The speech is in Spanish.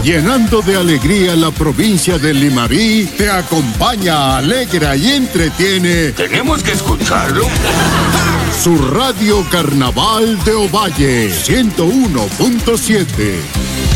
llenando de alegría la provincia de Limarí, te acompaña, alegra y entretiene. ¿Tenemos que escucharlo? Su Radio Carnaval de Ovalle, 101.7.